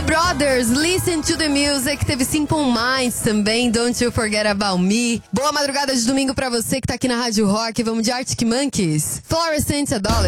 Brothers, Listen to the Music. Teve Simple Minds também, Don't You Forget About Me. Boa madrugada de domingo pra você que tá aqui na Rádio Rock. Vamos de Arctic Monkeys, Fluorescent Adolescent.